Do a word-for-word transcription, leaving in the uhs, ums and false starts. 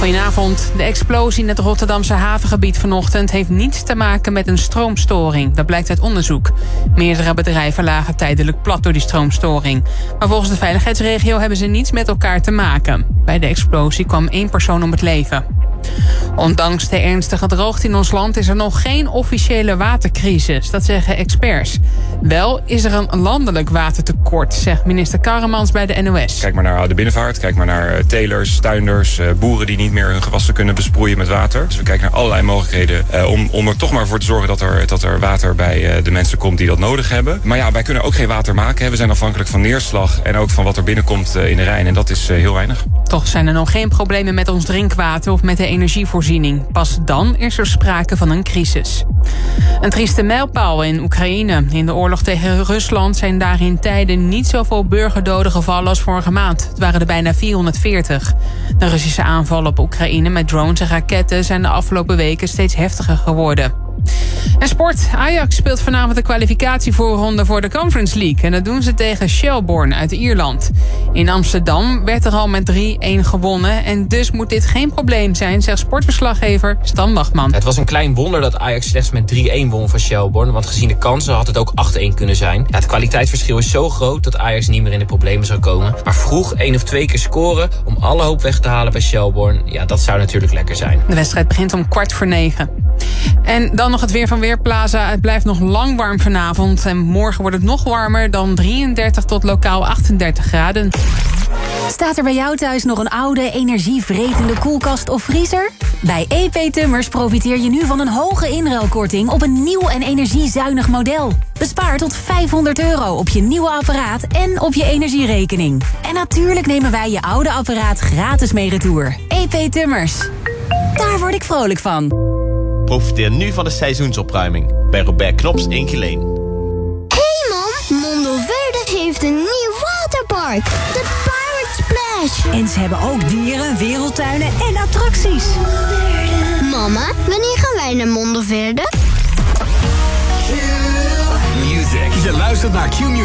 Goedenavond. De explosie in het Rotterdamse havengebied vanochtend heeft niets te maken met een stroomstoring. Dat blijkt uit onderzoek. Meerdere bedrijven lagen tijdelijk plat door die stroomstoring. Maar volgens de veiligheidsregio hebben ze niets met elkaar te maken. Bij de explosie kwam één persoon om het leven. Ondanks de ernstige droogte in ons land is er nog geen officiële watercrisis. Dat zeggen experts. Wel is er een landelijk watertekort, zegt minister Karremans bij de N O S. Kijk maar naar de binnenvaart, kijk maar naar telers, tuinders, boeren die niet meer hun gewassen kunnen besproeien met water. Dus we kijken naar allerlei mogelijkheden uh, om, om er toch maar voor te zorgen dat er, dat er water bij uh, de mensen komt die dat nodig hebben. Maar ja, wij kunnen ook geen water maken. Hè. We zijn afhankelijk van neerslag en ook van wat er binnenkomt uh, in de Rijn. En dat is uh, heel weinig. Toch zijn er nog geen problemen met ons drinkwater of met de energievoorziening. Pas dan is er sprake van een crisis. Een trieste mijlpaal in Oekraïne. In de oorlog tegen Rusland zijn daar in tijden niet zoveel burgerdoden gevallen als vorige maand. Het waren er bijna vierhonderdveertig. De Russische aanvallen op Oekraïne met drones en raketten zijn de afgelopen weken steeds heftiger geworden. En sport. Ajax speelt vanavond de kwalificatievoorronde voor de Conference League. En dat doen ze tegen Shelbourne uit Ierland. In Amsterdam werd er al met drie-een gewonnen. En dus moet dit geen probleem zijn, zegt sportverslaggever Stan Bachman. Het was een klein wonder dat Ajax slechts met drie-een won van Shelbourne. Want gezien de kansen had het ook acht-een kunnen zijn. Ja, het kwaliteitsverschil is zo groot dat Ajax niet meer in de problemen zou komen. Maar vroeg één of twee keer scoren om alle hoop weg te halen bij Shelbourne. Ja, dat zou natuurlijk lekker zijn. De wedstrijd begint om kwart voor negen. En dan nog het weer van Weerplaza. Het blijft nog lang warm vanavond. En morgen wordt het nog warmer dan drieëndertig tot lokaal achtendertig graden. Staat er bij jou thuis nog een oude, energievretende koelkast of vriezer? Bij E P Tummers profiteer je nu van een hoge inruilkorting op een nieuw en energiezuinig model. Bespaar tot vijfhonderd euro op je nieuwe apparaat en op je energierekening. En natuurlijk nemen wij je oude apparaat gratis mee retour. E P Tummers. Daar word ik vrolijk van. Profiteer nu van de seizoensopruiming bij Robert Knops in Geleen. Hey mam, Mondoverde heeft een nieuw waterpark. De Pirate Splash. En ze hebben ook dieren, wereldtuinen en attracties. Mama, wanneer gaan wij naar Mondoverde? Music. Je luistert naar Q Music.